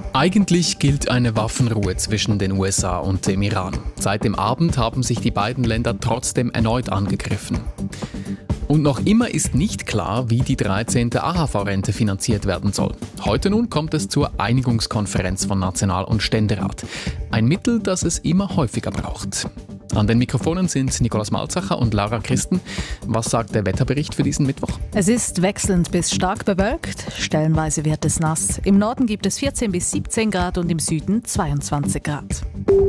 Eigentlich gilt eine Waffenruhe zwischen den USA und dem Iran. Seit dem Abend haben sich die beiden Länder trotzdem erneut angegriffen. Und noch immer ist nicht klar, wie die 13. AHV-Rente finanziert werden soll. Heute nun kommt es zur Einigungskonferenz von National- und Ständerat. Ein Mittel, das es immer häufiger braucht. An den Mikrofonen sind Nikolaus Malzacher und Laura Christen. Was sagt der Wetterbericht für diesen Mittwoch? Es ist wechselnd bis stark bewölkt. Stellenweise wird es nass. Im Norden gibt es 14 bis 17 Grad und im Süden 22 Grad.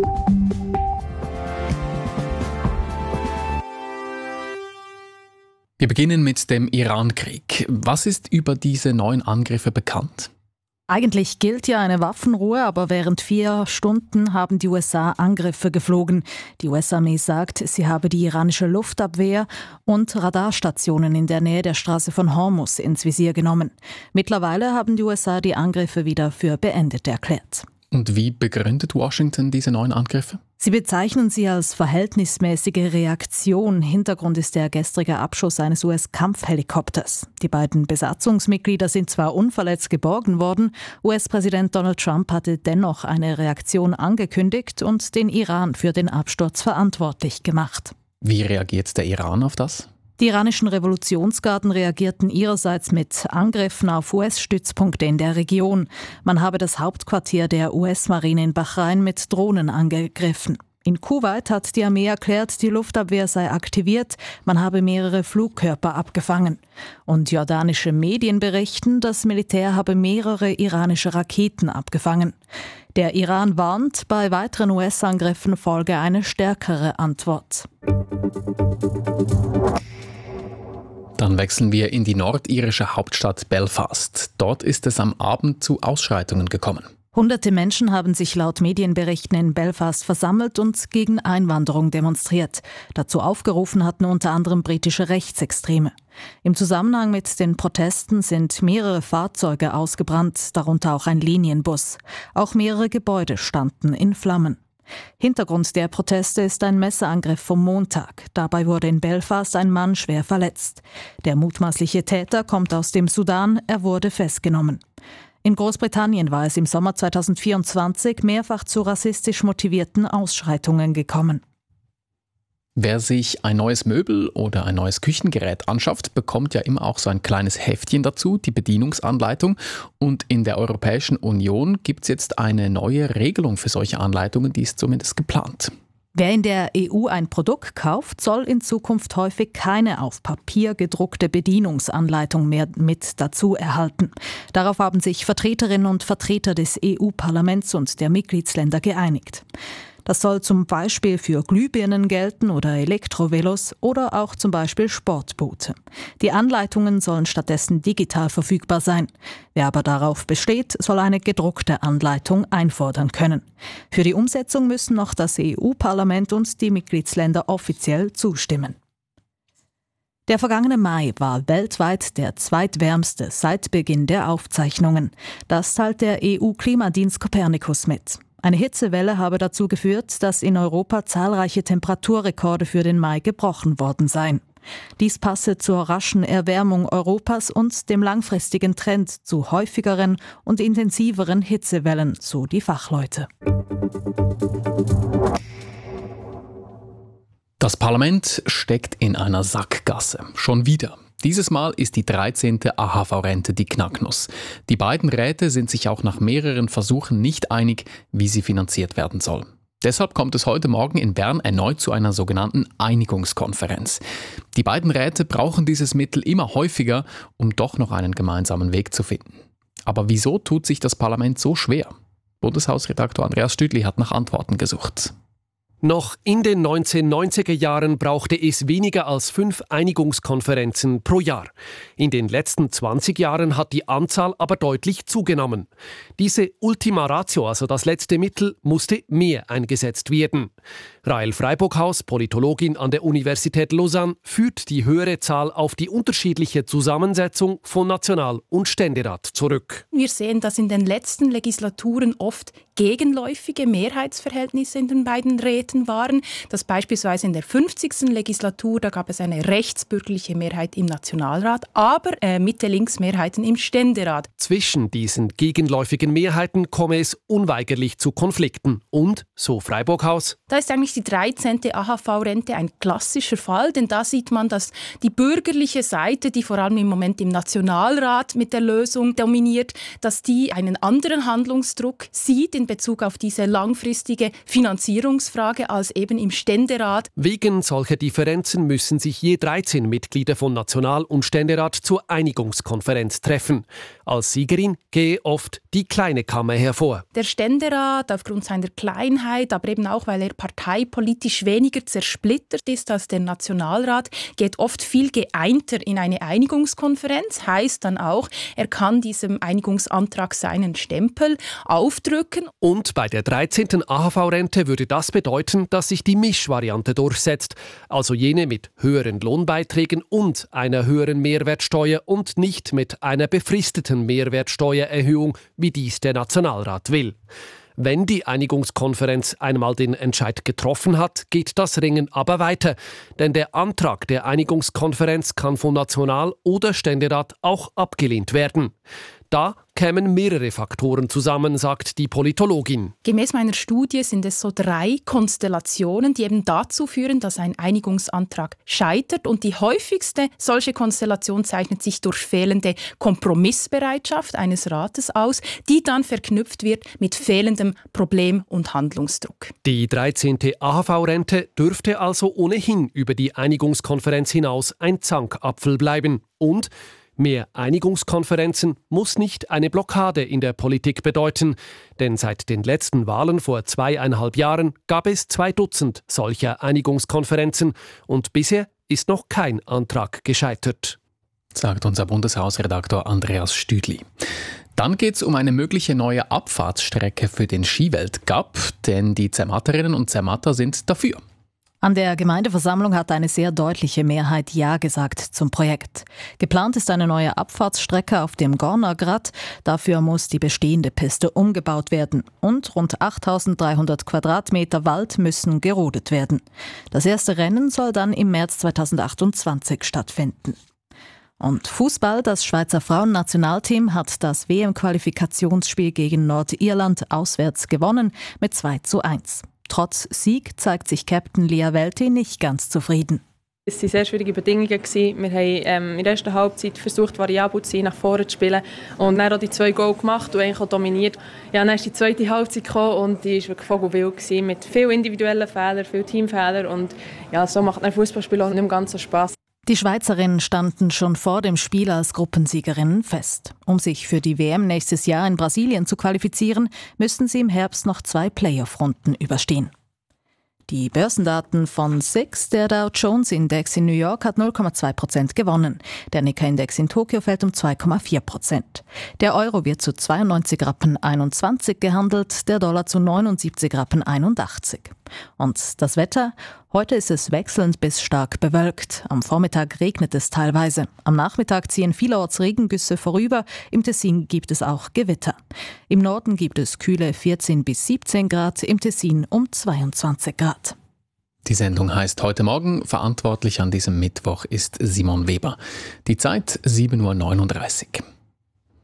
Wir beginnen mit dem Iran-Krieg. Was ist über diese neuen Angriffe bekannt? Eigentlich gilt ja eine Waffenruhe, aber während 4 Stunden haben die USA Angriffe geflogen. Die US-Armee sagt, sie habe die iranische Luftabwehr und Radarstationen in der Nähe der Straße von Hormuz ins Visier genommen. Mittlerweile haben die USA die Angriffe wieder für beendet erklärt. Und wie begründet Washington diese neuen Angriffe? Sie bezeichnen sie als verhältnismäßige Reaktion. Hintergrund ist der gestrige Abschuss eines US-Kampfhelikopters. Die beiden Besatzungsmitglieder sind zwar unverletzt geborgen worden, US-Präsident Donald Trump hatte dennoch eine Reaktion angekündigt und den Iran für den Absturz verantwortlich gemacht. Wie reagiert der Iran auf das? Die iranischen Revolutionsgarden reagierten ihrerseits mit Angriffen auf US-Stützpunkte in der Region. Man habe das Hauptquartier der US-Marine in Bahrain mit Drohnen angegriffen. In Kuwait hat die Armee erklärt, die Luftabwehr sei aktiviert, man habe mehrere Flugkörper abgefangen. Und jordanische Medien berichten, das Militär habe mehrere iranische Raketen abgefangen. Der Iran warnt, bei weiteren US-Angriffen folge eine stärkere Antwort. Dann wechseln wir in die nordirische Hauptstadt Belfast. Dort ist es am Abend zu Ausschreitungen gekommen. Hunderte Menschen haben sich laut Medienberichten in Belfast versammelt und gegen Einwanderung demonstriert. Dazu aufgerufen hatten unter anderem britische Rechtsextreme. Im Zusammenhang mit den Protesten sind mehrere Fahrzeuge ausgebrannt, darunter auch ein Linienbus. Auch mehrere Gebäude standen in Flammen. Hintergrund der Proteste ist ein Messerangriff vom Montag. Dabei wurde in Belfast ein Mann schwer verletzt. Der mutmaßliche Täter kommt aus dem Sudan, er wurde festgenommen. In Großbritannien war es im Sommer 2024 mehrfach zu rassistisch motivierten Ausschreitungen gekommen. Wer sich ein neues Möbel oder ein neues Küchengerät anschafft, bekommt ja immer auch so ein kleines Heftchen dazu, die Bedienungsanleitung. Und in der Europäischen Union gibt es jetzt eine neue Regelung für solche Anleitungen, die ist zumindest geplant. Wer in der EU ein Produkt kauft, soll in Zukunft häufig keine auf Papier gedruckte Bedienungsanleitung mehr mit dazu erhalten. Darauf haben sich Vertreterinnen und Vertreter des EU-Parlaments und der Mitgliedsländer geeinigt. Das soll zum Beispiel für Glühbirnen gelten oder Elektrovelos oder auch zum Beispiel Sportboote. Die Anleitungen sollen stattdessen digital verfügbar sein. Wer aber darauf besteht, soll eine gedruckte Anleitung einfordern können. Für die Umsetzung müssen noch das EU-Parlament und die Mitgliedsländer offiziell zustimmen. Der vergangene Mai war weltweit der zweitwärmste seit Beginn der Aufzeichnungen. Das teilt der EU-Klimadienst Copernicus mit. Eine Hitzewelle habe dazu geführt, dass in Europa zahlreiche Temperaturrekorde für den Mai gebrochen worden seien. Dies passe zur raschen Erwärmung Europas und dem langfristigen Trend zu häufigeren und intensiveren Hitzewellen, so die Fachleute. Das Parlament steckt in einer Sackgasse. Schon wieder. Dieses Mal ist die 13. AHV-Rente die Knacknuss. Die beiden Räte sind sich auch nach mehreren Versuchen nicht einig, wie sie finanziert werden soll. Deshalb kommt es heute Morgen in Bern erneut zu einer sogenannten Einigungskonferenz. Die beiden Räte brauchen dieses Mittel immer häufiger, um doch noch einen gemeinsamen Weg zu finden. Aber wieso tut sich das Parlament so schwer? Bundeshausredaktor Andreas Stüdli hat nach Antworten gesucht. Noch in den 1990er Jahren brauchte es weniger als 5 Einigungskonferenzen pro Jahr. In den letzten 20 Jahren hat die Anzahl aber deutlich zugenommen. Diese Ultima Ratio, also das letzte Mittel, musste mehr eingesetzt werden. Rahel Freiburghaus, Politologin an der Universität Lausanne, führt die höhere Zahl auf die unterschiedliche Zusammensetzung von National- und Ständerat zurück. Wir sehen, dass in den letzten Legislaturen oft gegenläufige Mehrheitsverhältnisse in den beiden Räten Mehrheiten waren, dass beispielsweise in der 50. Legislatur, da gab es eine rechtsbürgerliche Mehrheit im Nationalrat, aber Mitte-Links-Mehrheiten im Ständerat. Zwischen diesen gegenläufigen Mehrheiten komme es unweigerlich zu Konflikten. Und, so Freiburghaus, da ist eigentlich die 13. AHV-Rente ein klassischer Fall, denn da sieht man, dass die bürgerliche Seite, die vor allem im Moment im Nationalrat mit der Lösung dominiert, dass die einen anderen Handlungsdruck sieht in Bezug auf diese langfristige Finanzierungsfrage als eben im Ständerat. Wegen solcher Differenzen müssen sich je 13 Mitglieder von National- und Ständerat zur Einigungskonferenz treffen. Als Siegerin gehe oft die kleine Kammer hervor. Der Ständerat, aufgrund seiner Kleinheit, aber eben auch, weil er parteipolitisch weniger zersplittert ist als der Nationalrat, geht oft viel geeinter in eine Einigungskonferenz. Heißt dann auch, er kann diesem Einigungsantrag seinen Stempel aufdrücken. Und bei der 13. AHV-Rente würde das bedeuten, dass sich die Mischvariante durchsetzt. Also jene mit höheren Lohnbeiträgen und einer höheren Mehrwertsteuer und nicht mit einer befristeten Mehrwertsteuererhöhung, wie dies der Nationalrat will. Wenn die Einigungskonferenz einmal den Entscheid getroffen hat, geht das Ringen aber weiter. Denn der Antrag der Einigungskonferenz kann von National- oder Ständerat auch abgelehnt werden. Da kämen mehrere Faktoren zusammen, sagt die Politologin. Gemäß meiner Studie sind es so 3 Konstellationen, die eben dazu führen, dass ein Einigungsantrag scheitert. Und die häufigste solche Konstellation zeichnet sich durch fehlende Kompromissbereitschaft eines Rates aus, die dann verknüpft wird mit fehlendem Problem- und Handlungsdruck. Die 13. AHV-Rente dürfte also ohnehin über die Einigungskonferenz hinaus ein Zankapfel bleiben. Und mehr Einigungskonferenzen muss nicht eine Blockade in der Politik bedeuten, denn seit den letzten Wahlen vor 2,5 Jahren gab es 2 Dutzend solcher Einigungskonferenzen und bisher ist noch kein Antrag gescheitert. Sagt unser Bundeshausredaktor Andreas Stüdli. Dann geht es um eine mögliche neue Abfahrtsstrecke für den Skiweltcup, denn die Zermatterinnen und Zermatter sind dafür. An der Gemeindeversammlung hat eine sehr deutliche Mehrheit Ja gesagt zum Projekt. Geplant ist eine neue Abfahrtsstrecke auf dem Gornergrat. Dafür muss die bestehende Piste umgebaut werden. Und rund 8.300 Quadratmeter Wald müssen gerodet werden. Das erste Rennen soll dann im März 2028 stattfinden. Und Fußball, das Schweizer Frauennationalteam hat das WM-Qualifikationsspiel gegen Nordirland auswärts gewonnen mit 2:1. Trotz Sieg zeigt sich Captain Lia Welti nicht ganz zufrieden. Es waren sehr schwierige Bedingungen. Wir haben in der ersten Halbzeit versucht, variabel zu sein, nach vorne zu spielen. Und dann auch die 2 Goal gemacht und eigentlich auch dominiert. Ja, dann ist die zweite Halbzeit gekommen und die war wirklich vogelwild gewesen, mit vielen individuellen Fehlern, vielen Teamfehlern. Und ja, so macht ein Fußballspiel auch nicht mehr ganz so Spass. Die Schweizerinnen standen schon vor dem Spiel als Gruppensiegerinnen fest. Um sich für die WM nächstes Jahr in Brasilien zu qualifizieren, müssten sie im Herbst noch 2 Playoff-Runden überstehen. Die Börsendaten von SIX, der Dow Jones Index in New York, hat 0,2% gewonnen. Der Nikkei-Index in Tokio fällt um 2,4%. Der Euro wird zu 92,21 Rappen gehandelt, der Dollar zu 79,81 Rappen. Und das Wetter? Heute ist es wechselnd bis stark bewölkt. Am Vormittag regnet es teilweise. Am Nachmittag ziehen vielerorts Regengüsse vorüber. Im Tessin gibt es auch Gewitter. Im Norden gibt es kühle 14 bis 17 Grad, im Tessin um 22 Grad. Die Sendung heißt Heute Morgen. Verantwortlich an diesem Mittwoch ist Simon Weber. Die Zeit 7:39 Uhr.